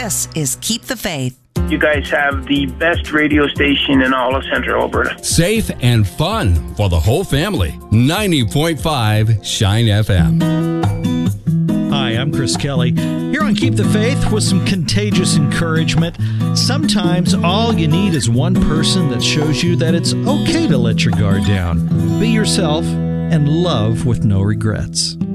This is Keep the Faith. You guys have the best radio station in all of Central Alberta. Safe and fun for the whole family. 90.5 Shine FM. Hi, I'm Chris Kelly, here on Keep the Faith with some contagious encouragement. Sometimes all you need is one person that shows you that it's okay to let your guard down. Be yourself and love with no regrets.